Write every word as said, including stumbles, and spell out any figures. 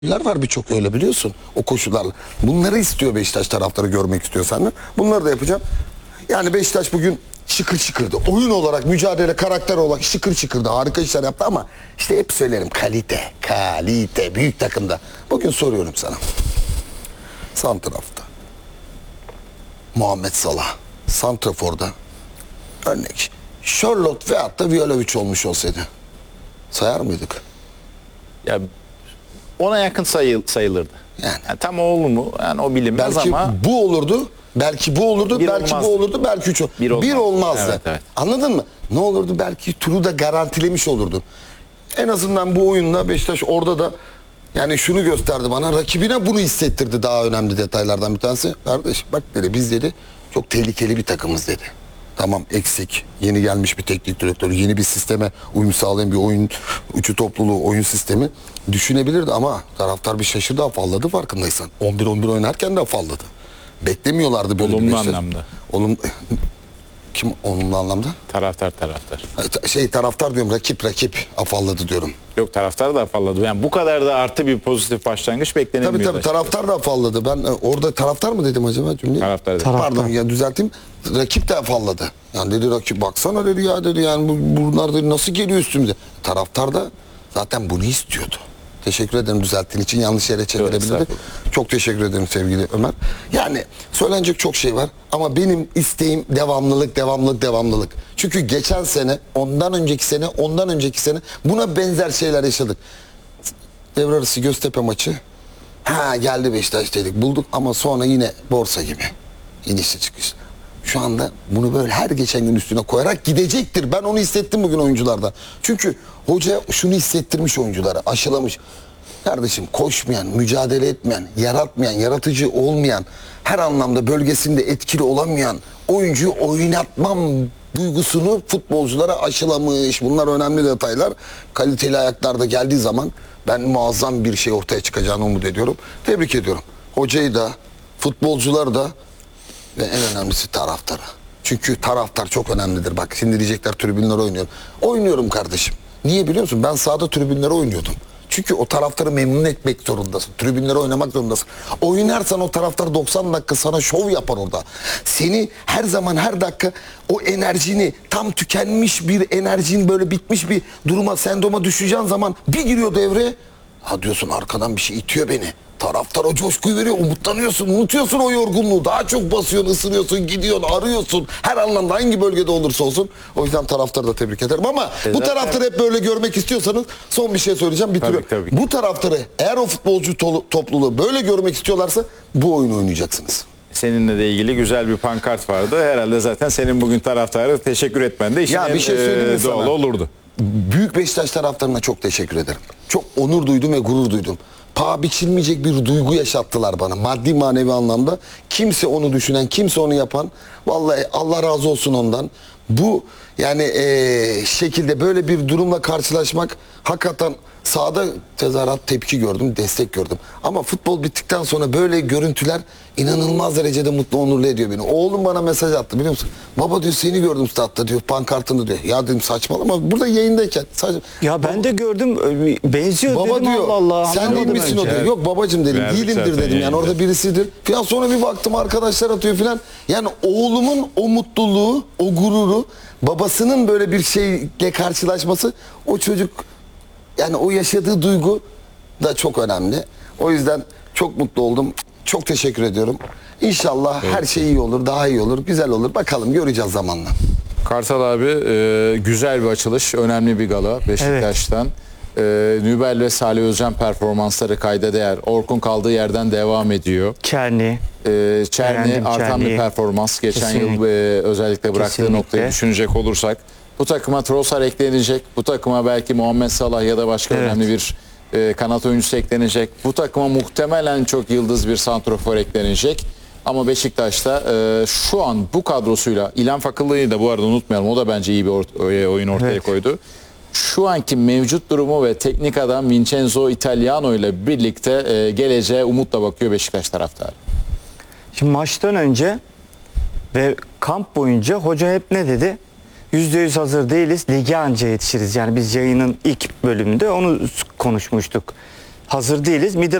var birçok öyle biliyorsun o koşullarla. Bunları istiyor Beşiktaş taraftarı görmek istiyor senden. Bunları da yapacağım. Yani Beşiktaş bugün şıkır şıkırdı. Oyun olarak, mücadele, karakter olarak şıkır şıkırdı. Harika işler yaptı ama işte hep söylerim kalite, kalite büyük takımda. Bugün soruyorum sana. Santraf'ta Muhammed Salah, Santrafor'da örnek Charlotte veyahut da Vlahovic olmuş olsaydı sayar mıydık? Ya ona yakın sayıl, sayılırdı. Yani. Yani tam o olur mu? Yani o bilinmez Belki ama bu olurdu, belki bu olurdu, bir belki olmazdı. bu olurdu, belki üç olurdu. Bir Bir, olmaz. olmazdı. Evet, evet. Anladın mı? Ne olurdu? Belki turu da garantilemiş olurdun. En azından bu oyunda Beşiktaş orada da yani şunu gösterdi bana, rakibine bunu hissettirdi, daha önemli detaylardan bir tanesi. Kardeş bak dedi, biz dedi çok tehlikeli bir takımız dedi. Tamam eksik, yeni gelmiş bir teknik direktör, yeni bir sisteme uyum sağlayan bir oyun uçu topluluğu, oyun sistemi düşünebilirdi ama taraftar bir şaşırdı, afalladı farkındaysan. on bir on bir oynarken de afalladı. Beklemiyorlardı böyle Olumlu bir Beşiktaş. anlamda. Olum Kim olumlu anlamda? taraftar taraftar. Şey taraftar diyorum, rakip rakip afalladı diyorum. Yok, taraftar da afalladı. Yani bu kadar da artı bir pozitif başlangıç beklenemiyor. Tabii tabii taraftar da afalladı. Ben e, orada taraftar mı dedim acaba cümleyi? Taraftar dedi. Pardon ya düzelteyim. Rakip de afalladı. Yani dedi rakip baksana dedi ya dedi yani bu, bunlar dedi nasıl geliyor üstümüze. Taraftar da zaten bunu istiyordu. Teşekkür ederim düzelttiğin için, yanlış yere çevirebilirdi. Çok teşekkür ederim sevgili Ömer. Yani söylenecek çok şey var ama benim isteğim devamlılık, devamlılık, devamlılık. Çünkü geçen sene, ondan önceki sene, ondan önceki sene buna benzer şeyler yaşadık. Devre arası Göztepe maçı. Ha geldi Beşiktaş dedik, bulduk ama sonra yine borsa gibi. İnişli çıkış. Şu anda bunu böyle her geçen gün üstüne koyarak gidecektir. Ben onu hissettim bugün oyuncularda. Çünkü hoca şunu hissettirmiş oyunculara, aşılamış. Kardeşim koşmayan, mücadele etmeyen, yaratmayan, yaratıcı olmayan, her anlamda bölgesinde etkili olamayan oyuncuyu oynatmam duygusunu futbolculara aşılamış. Bunlar önemli detaylar. Kaliteli ayaklarda geldiği zaman ben muazzam bir şey ortaya çıkacağını umut ediyorum. Tebrik ediyorum. Hocayı da, futbolcuları da ve en önemlisi taraftarı. Çünkü taraftar çok önemlidir. Bak şimdi diyecekler tribünlere oynuyorum. Oynuyorum kardeşim. Niye biliyor musun? Ben sahada tribünlere oynuyordum. Çünkü o taraftarı memnun etmek zorundasın. Tribünlere oynamak zorundasın. Oynarsan o taraftar doksan dakika sana şov yapar orada. Seni her zaman her dakika o enerjini, tam tükenmiş bir enerjin, böyle bitmiş bir duruma, sendroma düşeceğin zaman bir giriyor devreye. Ha diyorsun arkadan bir şey itiyor beni. Taraftar o coşkuyu veriyor, umutlanıyorsun, unutuyorsun o yorgunluğu. Daha çok basıyorsun, ısınıyorsun, gidiyorsun, arıyorsun. Her anlamda hangi bölgede olursa olsun. O yüzden taraftarı da tebrik ederim ama e bu zaten... taraftarı hep böyle görmek istiyorsanız son bir şey söyleyeceğim, bitiriyorum. Tabii, tabii. Bu taraftarı eğer o futbolcu to topluluğu böyle görmek istiyorlarsa bu oyunu oynayacaksınız. Seninle de ilgili güzel bir pankart vardı. Herhalde zaten senin bugün taraftarı teşekkür etmen de işin Ya bir şey söyleyeyim mi e, doğal sana? olurdu. Büyük Beşiktaş taraftarına çok teşekkür ederim. Çok onur duydum ve gurur duydum. Paha biçilmeyecek bir duygu yaşattılar bana. Maddi manevi anlamda. Kimse onu düşünen, kimse onu yapan. Vallahi Allah razı olsun ondan. Bu yani ee, şekilde böyle bir durumla karşılaşmak hakikaten sahada tezahürat, tepki gördüm, destek gördüm. Ama futbol bittikten sonra böyle görüntüler inanılmaz derecede mutlu, onurlu ediyor beni. Oğlum bana mesaj attı biliyor musun? Baba diyor seni gördüm statta diyor, pankartını diyor. Ya dedim saçmalama, burada yayındayken. Saçma. Ya ben de gördüm, benziyor Baba dedim, diyor, Allah Allah. sen değil misin o diyor. Evet. Yok babacım dedim, Verdik değilimdir zaten dedim. Yani yayında. orada birisidir. Falan sonra bir baktım arkadaşlar atıyor falan. Yani oğlumun o mutluluğu, o gururu, babasının böyle bir şeyle karşılaşması, o çocuk yani o yaşadığı duygu da çok önemli. O yüzden çok mutlu oldum. Çok teşekkür ediyorum. İnşallah evet, her şey iyi olur, daha iyi olur, güzel olur. Bakalım göreceğiz zamanla. Kartal abi e, güzel bir açılış, önemli bir gala Beşiktaş'tan. E, Nübel ve Salih Özcan performansları kayda değer. Orkun kaldığı yerden devam ediyor. Çerni. E, Çerni Beğendim artan Çerni'yi. bir performans. Geçen Kesinlikle. yıl e, özellikle bıraktığı Kesinlikle. noktayı düşünecek olursak. Bu takıma Trossard eklenecek. Bu takıma belki Muhammed Salah ya da başka Evet. önemli bir e, kanat oyuncusu eklenecek. Bu takıma muhtemelen çok yıldız bir santrofor eklenecek. Ama Beşiktaş'ta e, şu an bu kadrosuyla, İlhan Fakıllı'yı da bu arada unutmayalım. O da bence iyi bir ort- oyun ortaya Evet. koydu. Şu anki mevcut durumu ve teknik adam Vincenzo Italiano ile birlikte e, geleceğe umutla bakıyor Beşiktaş taraftarı. Şimdi maçtan önce ve kamp boyunca hoca hep ne dedi? yüzde yüz hazır değiliz, lige anca yetişiriz. Yani biz yayının ilk bölümünde onu konuşmuştuk. hazır değiliz. Middle